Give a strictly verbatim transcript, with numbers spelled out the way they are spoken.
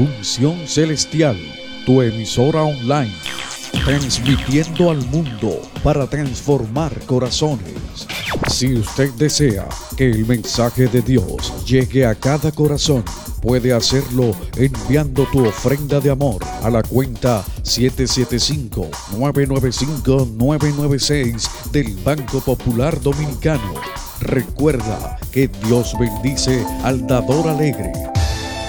Unción Celestial, tu emisora online, transmitiendo al mundo para transformar corazones. Si usted desea que el mensaje de Dios llegue a cada corazón, puede hacerlo enviando tu ofrenda de amor a la cuenta siete siete cinco, nueve nueve cinco, nueve nueve seis del Banco Popular Dominicano. Recuerda que Dios bendice al dador alegre.